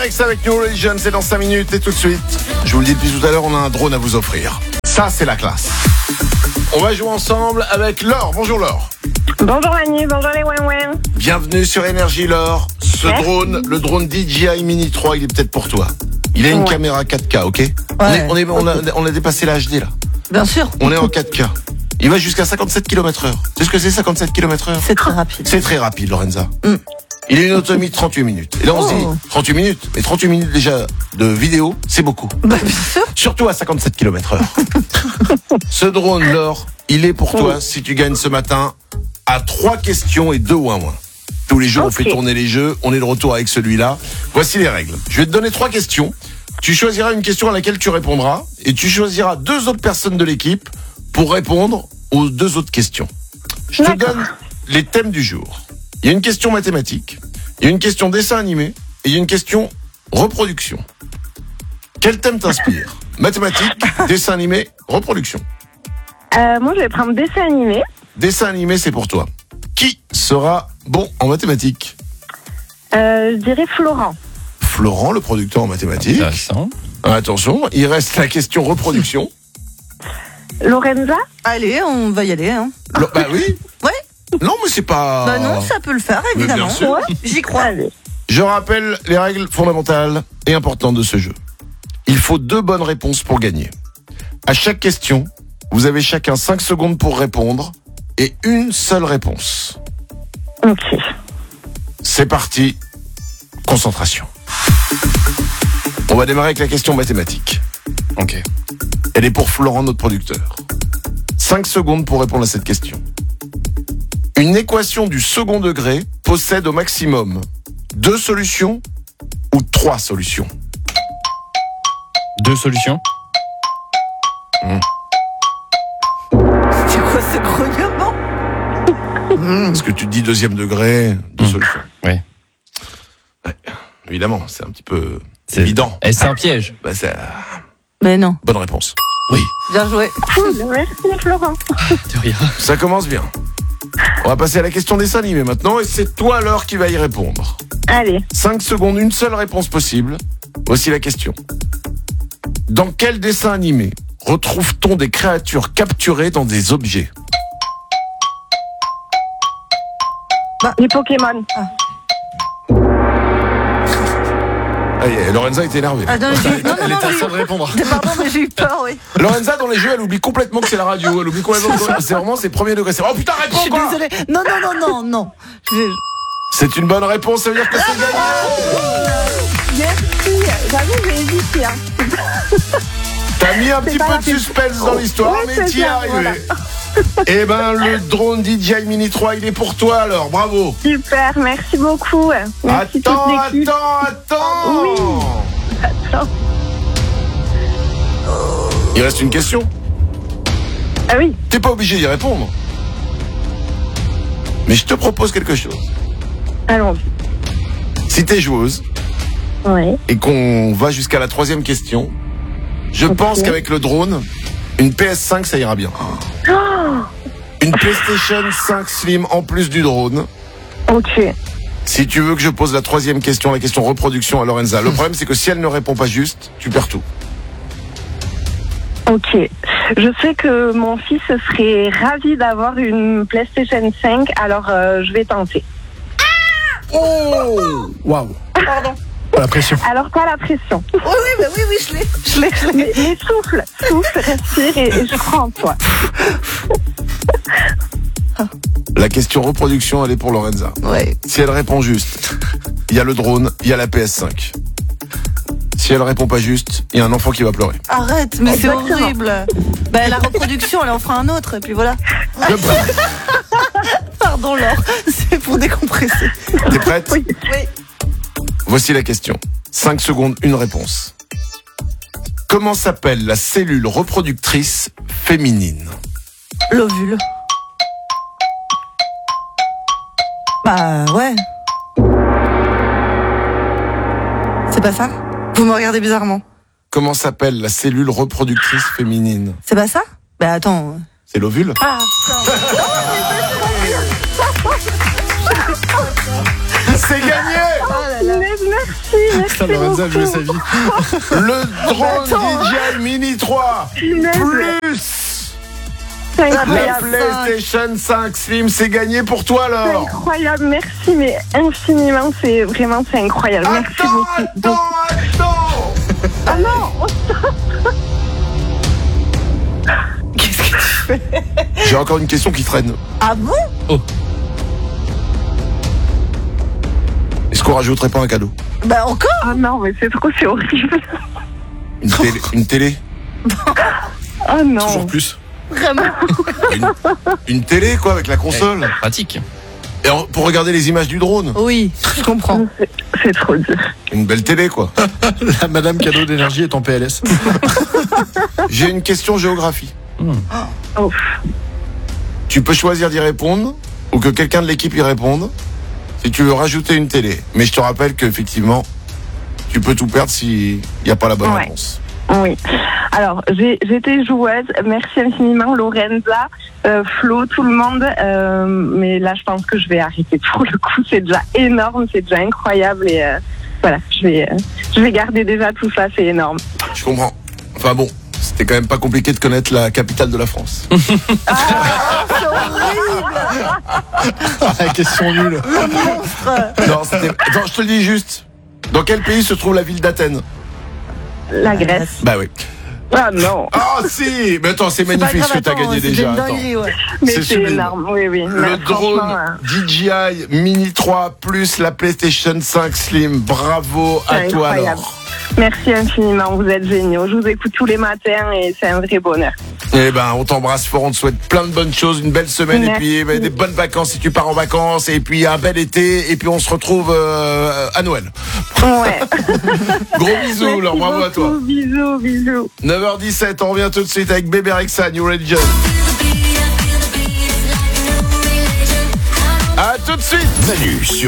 Alex avec New Religion, c'est dans 5 minutes et tout de suite. Je vous le dis depuis tout à l'heure, on a un drone à vous offrir. Ça, c'est la classe. On va jouer ensemble avec Laure. Bonjour Laure. Bonjour Manu, bonjour les ouin-ouin. Bienvenue sur Énergie Laure. Ce drone, le drone DJI Mini 3, il est peut-être pour toi. Il a une caméra 4K, ok? Ouais. On a dépassé la HD là. Bien sûr. On est en 4K. Il va jusqu'à 57 km/h. Tu sais ce que c'est 57 km/h? C'est très rapide. C'est très rapide, Lorenza. Il a une autonomie de 38 minutes. Et là, on se dit, 38 minutes, mais 38 minutes déjà de vidéo, c'est beaucoup. Bah, bien sûr. Surtout à 57 km/h. Ce drone, Laure, il est pour toi si tu gagnes ce matin à 3 questions et 2 ouin-ouin. Tous les jours, on fait tourner les jeux. On est de retour avec celui-là. Voici les règles. Je vais te donner 3 questions. Tu choisiras une question à laquelle tu répondras. Et tu choisiras 2 autres personnes de l'équipe pour répondre aux 2 autres questions. Je te donne les thèmes du jour. Il y a une question mathématique, il y a une question dessin animé et il y a une question reproduction. Quel thème t'inspire? Mathématiques, dessin animé, reproduction. Moi, je vais prendre dessin animé. Dessin animé, c'est pour toi. Qui sera bon en mathématiques? Je dirais Florent. Florent, le producteur en mathématiques. Intéressant. Attention, il reste la question reproduction. Lorenza. Allez, on va y aller. Hein. Bah oui. Ouais. Non, mais c'est pas... Bah non, ça peut le faire, Mais bien évidemment. sûr. Ouais, j'y crois. Allez. Je rappelle les règles fondamentales et importantes de ce jeu. Il faut 2 bonnes réponses pour gagner. À chaque question, vous avez chacun 5 secondes pour répondre et une seule réponse. Ok. C'est parti. Concentration. On va démarrer avec la question mathématique. Ok. Elle est pour Florent, notre producteur. 5 secondes pour répondre à cette question. Une équation du second degré possède au maximum 2 solutions ou 3 solutions? 2 solutions. C'est quoi ce grognement? Parce que tu te dis deuxième degré, 2 solutions. Oui. Ouais, évidemment, c'est un petit peu C'est évident. Et c'est un piège. Bah, c'est Mais non. bonne réponse. Oui. Bien joué. Cool, merci Florent. De rien. Ça commence bien. On va passer à la question dessin animé maintenant et c'est toi Laure qui va y répondre. Allez. 5 secondes, une seule réponse possible. Voici la question. Dans quel dessin animé retrouve-t-on des créatures capturées dans des objets? Les Pokémon. Ah, Lorenza est énervée. Ah, non, non, Elle non, était sans de répondre. pardon, mais j'ai eu peur, oui. Lorenza, dans les jeux, elle oublie complètement que c'est la radio. Elle oublie complètement que c'est vraiment ses premiers degrés. Oh putain, Je réponds suis quoi! désolée. Non, non, non, non, non. C'est une bonne réponse, ça veut dire que c'est gagné. Merci. J'avoue, j'ai hésité. Hein. T'as mis un petit pas peu la de piste. suspense dans l'histoire, Ouais, mais c'est t'y es ça, arrivé. voilà. Eh ben, le drone DJI Mini 3, il est pour toi alors, bravo. Super, merci beaucoup. Merci Attends, toute l'équipe. attends. Oui. Attends. Il reste une question. Ah oui. T'es pas obligé d'y répondre. Mais je te propose quelque chose. Allons-y. Si t'es joueuse Ouais. et qu'on va jusqu'à la 3e question, je pense qu'avec le drone, une PS5, ça ira bien. Une PlayStation 5 Slim en plus du drone. Ok. Si tu veux que je pose la 3e question, la question reproduction à Lorenza. Le problème, c'est que si elle ne répond pas juste, tu perds tout. Ok. Je sais que mon fils serait ravi d'avoir une PlayStation 5, alors je vais tenter. Oh! Waouh! Pardon. La pression. Alors pas la pression. Oui, bah oui, je l'ai. Mais souffle, respire et je crois en toi. La question reproduction, elle est pour Lorenza. Ouais. Si elle répond juste, il y a le drone, il y a la PS5. Si elle répond pas juste, il y a un enfant qui va pleurer. Arrête, mais c'est Exactement. horrible. Bah, la reproduction, elle en fera un autre, et puis voilà. Pardon, Laure. C'est pour décompresser. T'es prête? Oui. Oui. Voici la question. 5 secondes, une réponse. Comment s'appelle la cellule reproductrice féminine? L'ovule. Bah, ouais. C'est pas ça? Vous me regardez bizarrement. Comment s'appelle la cellule reproductrice féminine? C'est pas ça? Bah, attends. C'est l'ovule? Ah, putain. C'est gagné. Merci Putain, Lorenza a joué sa vie. Le drone DJI Mini 3 plus C'est la incroyable. PlayStation 5 Slim, c'est gagné pour toi C'est alors. incroyable, merci, mais infiniment, c'est incroyable. Merci beaucoup. Attends. Ah non, Qu'est-ce que tu fais? J'ai encore une question qui traîne. Ah bon? Est-ce qu'on rajouterait pas un cadeau? Bah encore? ah non, mais c'est horrible. Une télé? Oh non. Toujours plus. Vraiment? Une télé quoi avec la console. Pratique. Et pour regarder les images du drone. Oui, je comprends. C'est trop dur. Une belle télé quoi. La Madame Cadeau d'énergie est en PLS. J'ai une question géographie. Oh. Tu peux choisir d'y répondre ou que quelqu'un de l'équipe y réponde si tu veux rajouter une télé. Mais je te rappelle qu'effectivement, tu peux tout perdre s'il n'y a pas la bonne Ouais. réponse. Oui. Alors, j'étais joueuse. Merci infiniment, Lorenza, Flo, tout le monde. Mais là, je pense que je vais arrêter. Pour le coup, c'est déjà énorme, c'est déjà incroyable. Et voilà, je vais garder déjà tout ça, c'est énorme. Je comprends. Enfin bon, c'était quand même pas compliqué de connaître la capitale de la France. La question nulle. Non, attends, je te le dis juste. Dans quel pays se trouve la ville d'Athènes? La Grèce. Bah oui. Ah non. Ah si. Mais attends, c'est Pas magnifique ce grave, que t'as attends, gagné c'est déjà. une Attends. dinguerie, ouais. Mais c'est c'est sublime. énorme, oui. Le Mais drone franchement, DJI Mini 3 plus la PlayStation 5 Slim. Bravo à c'est toi incroyable. alors. Merci infiniment, vous êtes géniaux. Je vous écoute tous les matins et c'est un vrai bonheur. Eh ben, on t'embrasse fort, on te souhaite plein de bonnes choses, une belle semaine Merci. et puis ben, des bonnes vacances si tu pars en vacances et puis un bel été et puis on se retrouve à Noël. Ouais. Gros bisous, Merci alors bravo à toi. beaucoup. Bisous. 9h17, on revient tout de suite avec Bébé Rexha, New Religion. À tout de suite. Manu sur